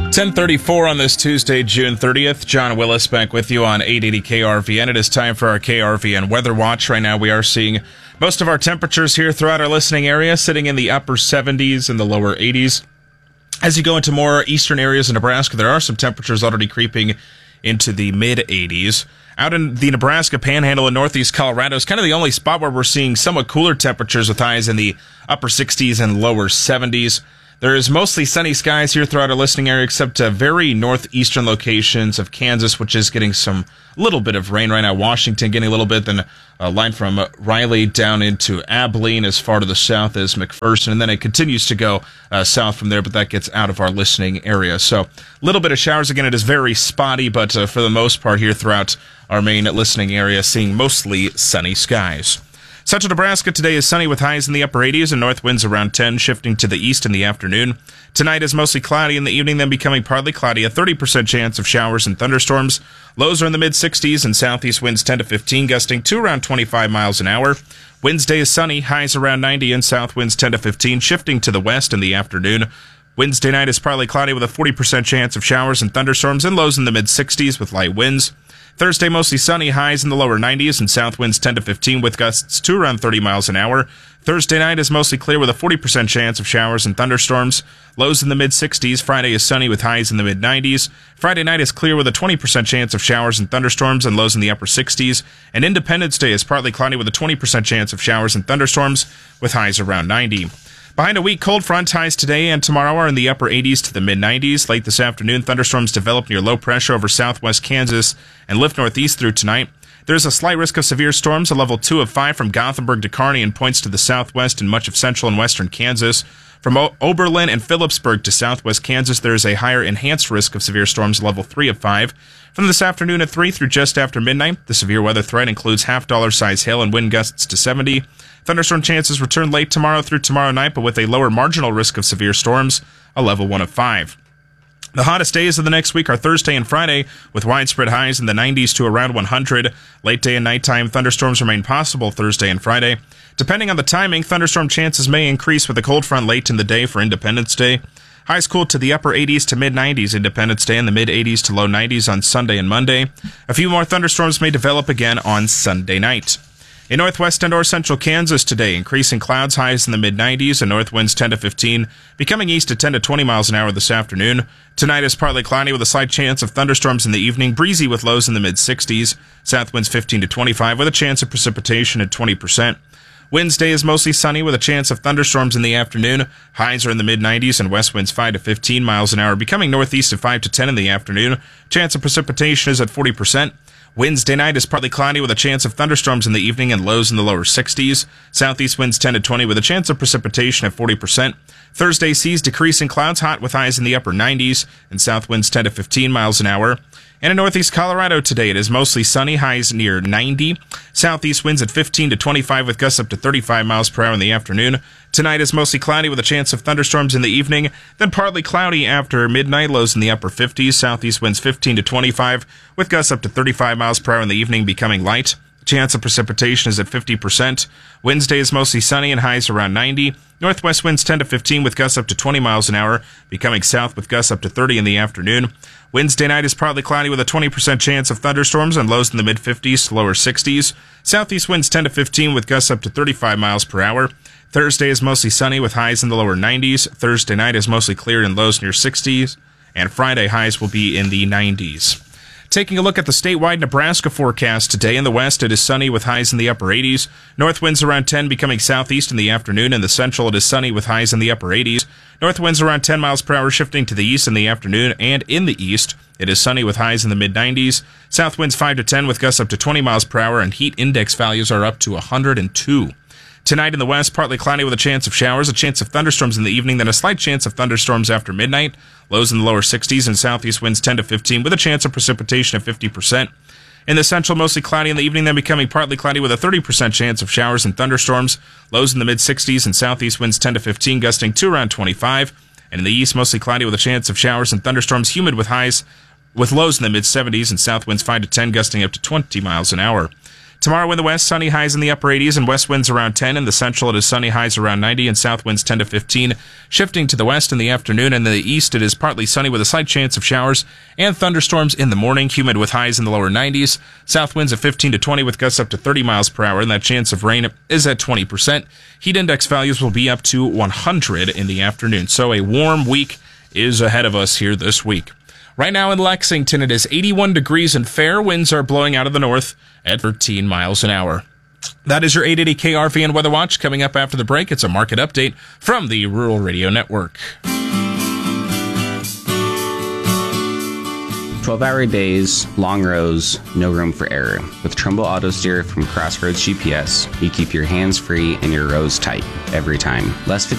10:34 on this Tuesday, June 30th. John Willis back with you on 880 KRVN. It is time for our KRVN Weather Watch. Right now we are seeing most of our temperatures here throughout our listening area sitting in the upper 70s and the lower 80s. As you go into more eastern areas of Nebraska, there are some temperatures already creeping into the mid-80s. Out in the Nebraska Panhandle in northeast Colorado is kind of the only spot where we're seeing somewhat cooler temperatures with highs in the upper 60s and lower 70s. There is mostly sunny skies here throughout our listening area, except very northeastern locations of Kansas, which is getting some little bit of rain right now. Washington getting a little bit, then a line from Riley down into Abilene as far to the south as McPherson, and then it continues to go south from there, but that gets out of our listening area. So a little bit of showers. Again, it is very spotty, but for the most part here throughout our main listening area, seeing mostly sunny skies. Central Nebraska today is sunny with highs in the upper 80s and north winds around 10, shifting to the east in the afternoon. Tonight is mostly cloudy in the evening, then becoming partly cloudy. A 30% chance of showers and thunderstorms. Lows are in the mid-60s and southeast winds 10 to 15, gusting to around 25 miles an hour. Wednesday is sunny, highs around 90 and south winds 10 to 15, shifting to the west in the afternoon. Wednesday night is partly cloudy with a 40% chance of showers and thunderstorms and lows in the mid-60s with light winds. Thursday, mostly sunny, highs in the lower 90s and south winds 10 to 15 with gusts to around 30 miles an hour. Thursday night is mostly clear with a 40% chance of showers and thunderstorms. Lows in the mid-60s. Friday is sunny with highs in the mid-90s. Friday night is clear with a 20% chance of showers and thunderstorms and lows in the upper 60s. And Independence Day is partly cloudy with a 20% chance of showers and thunderstorms with highs around 90. Behind a weak cold front, highs today and tomorrow are in the upper 80s to the mid-90s. Late this afternoon, thunderstorms develop near low pressure over southwest Kansas and lift northeast through tonight. There's a slight risk of severe storms, a level 2 of 5 from Gothenburg to Kearney and points to the southwest and much of central and western Kansas. From Oberlin and Phillipsburg to southwest Kansas, there is a higher enhanced risk of severe storms, level 3 of 5. From this afternoon at 3 through just after midnight, the severe weather threat includes half-dollar size hail and wind gusts to 70. Thunderstorm chances return late tomorrow through tomorrow night, but with a lower marginal risk of severe storms, a level 1 of 5. The hottest days of the next week are Thursday and Friday, with widespread highs in the 90s to around 100. Late day and nighttime thunderstorms remain possible Thursday and Friday. Depending on the timing, thunderstorm chances may increase with a cold front late in the day for Independence Day. Highs cool to the upper 80s to mid-90s Independence Day and the mid-80s to low 90s on Sunday and Monday. A few more thunderstorms may develop again on Sunday night. In northwest and or central Kansas today, increasing clouds, highs in the mid-90s and north winds 10 to 15, becoming east at 10 to 20 miles an hour this afternoon. Tonight is partly cloudy with a slight chance of thunderstorms in the evening, breezy with lows in the mid-60s, south winds 15 to 25 with a chance of precipitation at 20%. Wednesday is mostly sunny with a chance of thunderstorms in the afternoon. Highs are in the mid-90s and west winds 5 to 15 miles an hour, becoming northeast at 5 to 10 in the afternoon. Chance of precipitation is at 40%. Wednesday night is partly cloudy with a chance of thunderstorms in the evening and lows in the lower 60s. Southeast winds 10 to 20 with a chance of precipitation at 40%. Thursday sees decreasing clouds, hot with highs in the upper 90s and south winds 10 to 15 miles an hour. And in northeast Colorado today, it is mostly sunny, highs near 90. Southeast winds at 15 to 25 with gusts up to 35 miles per hour in the afternoon. Tonight is mostly cloudy with a chance of thunderstorms in the evening, then partly cloudy after midnight, lows in the upper 50s. Southeast winds 15 to 25 with gusts up to 35 miles per hour in the evening, becoming light. Chance of precipitation is at 50%. Wednesday is mostly sunny and highs around 90. Northwest winds 10 to 15 with gusts up to 20 miles an hour, becoming south with gusts up to 30 in the afternoon. Wednesday night is partly cloudy with a 20% chance of thunderstorms and lows in the mid-50s to lower 60s. Southeast winds 10 to 15 with gusts up to 35 miles per hour. Thursday is mostly sunny with highs in the lower 90s. Thursday night is mostly clear and lows near 60s. And Friday highs will be in the 90s. Taking a look at the statewide Nebraska forecast today, in the west it is sunny with highs in the upper 80s. North winds around 10, becoming southeast in the afternoon. In the central it is sunny with highs in the upper 80s. North winds around 10 miles per hour, shifting to the east in the afternoon. And in the east it is sunny with highs in the mid-90s. South winds 5 to 10 with gusts up to 20 miles per hour, and heat index values are up to 102. Tonight in the west, partly cloudy with a chance of showers, a chance of thunderstorms in the evening, then a slight chance of thunderstorms after midnight. Lows in the lower 60s and southeast winds 10 to 15 with a chance of precipitation of 50%. In the central, mostly cloudy in the evening, then becoming partly cloudy with a 30% chance of showers and thunderstorms. Lows in the mid-60s and southeast winds 10 to 15, gusting to around 25. And in the east, mostly cloudy with a chance of showers and thunderstorms, humid with highs with lows in the mid-70s and south winds 5 to 10, gusting up to 20 miles an hour. Tomorrow in the west, sunny, highs in the upper 80s and west winds around 10. In the central, it is sunny, highs around 90 and south winds 10 to 15. Shifting to the west in the afternoon, and in the east, it is partly sunny with a slight chance of showers and thunderstorms in the morning, humid with highs in the lower 90s. South winds at 15 to 20 with gusts up to 30 miles per hour, and that chance of rain is at 20%. Heat index values will be up to 100 in the afternoon. So a warm week is ahead of us here this week. Right now in Lexington, it is 81 degrees and fair. Winds are blowing out of the north at 13 miles an hour. That is your 880 KRVN Weather Watch. Coming up after the break, it's a market update from the Rural Radio Network. 12-hour days, long rows, no room for error. With Trumbull Auto Steer from Crossroads GPS, you keep your hands free and your rows tight every time. Less